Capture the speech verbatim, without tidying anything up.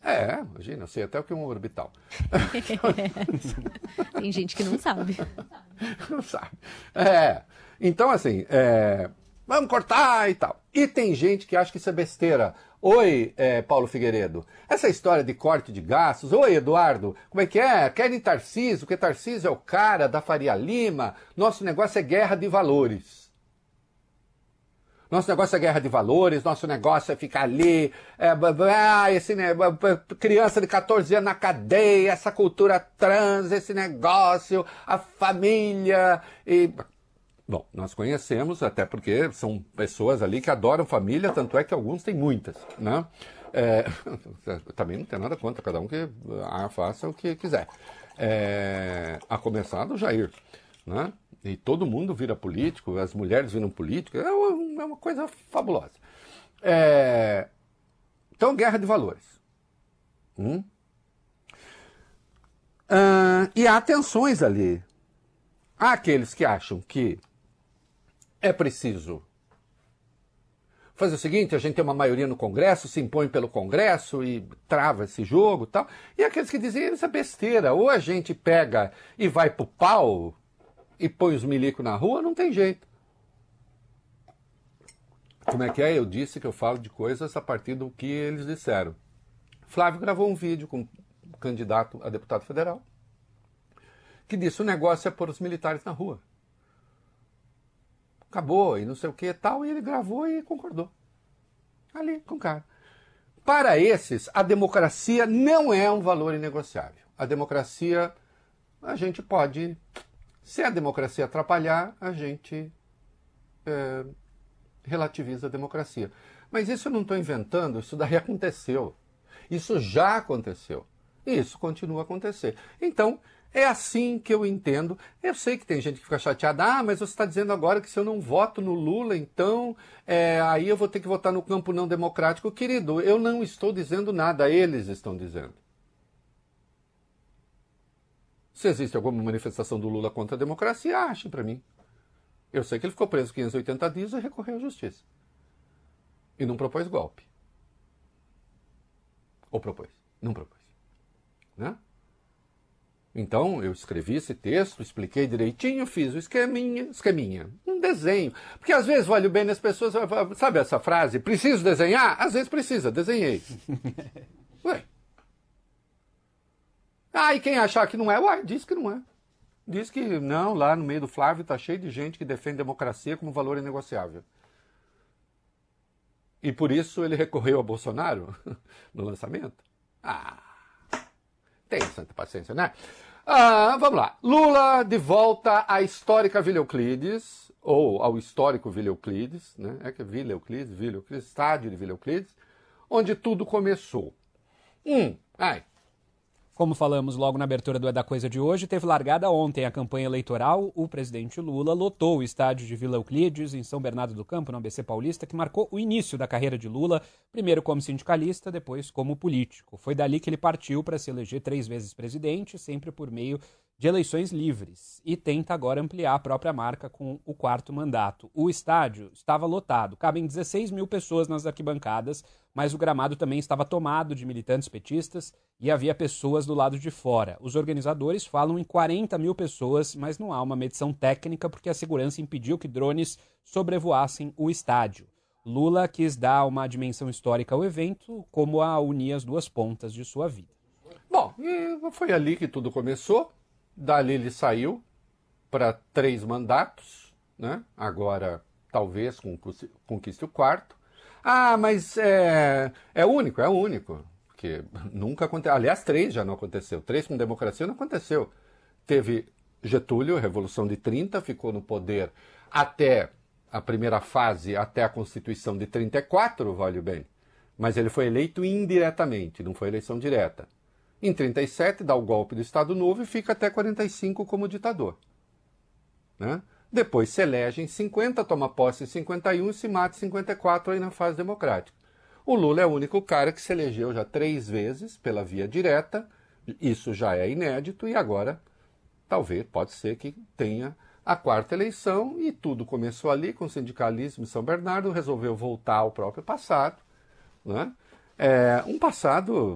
É, imagina, eu sei até o que é um orbital. Tem gente que não sabe. Não sabe. É, então assim, é, vamos cortar e tal. E tem gente que acha que isso é besteira. Oi, é, Paulo Figueiredo, essa história de corte de gastos, oi, Eduardo, como é que é? Querem Tarcísio, porque Tarcísio é o cara da Faria Lima, nosso negócio é guerra de valores. Nosso negócio é guerra de valores, nosso negócio é ficar ali, é, ah, esse, né, criança de catorze anos na cadeia, essa cultura trans, esse negócio, a família. E... Bom, nós conhecemos, até porque são pessoas ali que adoram família, tanto é que alguns têm muitas, né? É, também não tem nada contra, cada um que ah, faça o que quiser. É, a começar do Jair, né? E todo mundo vira político, as mulheres viram políticos, é uma, é uma coisa fabulosa. É... Então, guerra de valores. Hum? Ah, e há tensões ali. Há aqueles que acham que é preciso fazer o seguinte, a gente tem uma maioria no Congresso, se impõe pelo Congresso e trava esse jogo e tal. E aqueles que dizem, isso é besteira, ou a gente pega e vai pro pau e põe os milicos na rua, não tem jeito. Como é que é? Eu disse que eu falo de coisas a partir do que eles disseram. Flávio gravou um vídeo com um candidato a deputado federal que disse o negócio é pôr os militares na rua. Acabou, e não sei o que e tal, e ele gravou e concordou. Ali, com o cara. Para esses, a democracia não é um valor inegociável. A democracia, a gente pode... Se a democracia atrapalhar, a gente é, relativiza a democracia. Mas isso eu não estou inventando, isso daí aconteceu. Isso já aconteceu. E isso continua a acontecer. Então, é assim que eu entendo. Eu sei que tem gente que fica chateada. Ah, mas você está dizendo agora que se eu não voto no Lula, então é, aí eu vou ter que votar no campo não democrático. Querido, eu não estou dizendo nada, eles estão dizendo. Se existe alguma manifestação do Lula contra a democracia, ache para mim. Eu sei que ele ficou preso quinhentos e oitenta dias e recorreu à justiça. E não propôs golpe. Ou propôs? Não propôs. Né? Então, eu escrevi esse texto, expliquei direitinho, fiz o esqueminha, esqueminha, um desenho. Porque às vezes, vale bem as pessoas, sabe essa frase, preciso desenhar? Às vezes precisa, desenhei. Ué. Ah, e quem achar que não é, uai, diz que não é. Diz que não, lá no meio do Flávio está cheio de gente que defende democracia como valor inegociável. E por isso ele recorreu a Bolsonaro no lançamento. Ah, tem santa paciência, né? Ah, vamos lá. Lula de volta à histórica Vila Euclides, ou ao histórico Vila Euclides, né? É que é Vila Euclides, Vila Euclides, estádio de Vila Euclides, onde tudo começou. Hum, ai... Como falamos logo na abertura do É da Coisa de hoje, teve largada ontem a campanha eleitoral. O presidente Lula lotou o estádio de Vila Euclides, em São Bernardo do Campo, no A B C Paulista, que marcou o início da carreira de Lula, primeiro como sindicalista, depois como político. Foi dali que ele partiu para se eleger três vezes presidente, sempre por meio de eleições livres, e tenta agora ampliar a própria marca com o quarto mandato. O estádio estava lotado, cabem dezesseis mil pessoas nas arquibancadas, mas o gramado também estava tomado de militantes petistas e havia pessoas do lado de fora. Os organizadores falam em quarenta mil pessoas, mas não há uma medição técnica porque a segurança impediu que drones sobrevoassem o estádio. Lula quis dar uma dimensão histórica ao evento, como a unir as duas pontas de sua vida. Bom, e foi ali que tudo começou. Dali ele saiu para três mandatos, né? Agora talvez conquiste o quarto. Ah, mas é, é único, é único. Porque nunca aconteceu. Aliás, três já não aconteceu. Três com democracia não aconteceu. Teve Getúlio, Revolução de trinta, ficou no poder até a primeira fase, até a Constituição de trinta e quatro, vale bem. Mas ele foi eleito indiretamente, não foi eleição direta. Em trinta e sete, dá o golpe do Estado Novo e fica até quarenta e cinco como ditador. Né? Depois se elege em cinquenta, toma posse em cinquenta e um e se mata em cinquenta e quatro aí na fase democrática. O Lula é o único cara que se elegeu já três vezes pela via direta, isso já é inédito e agora talvez, pode ser que tenha a quarta eleição e tudo começou ali com o sindicalismo em São Bernardo, resolveu voltar ao próprio passado, né? É, um passado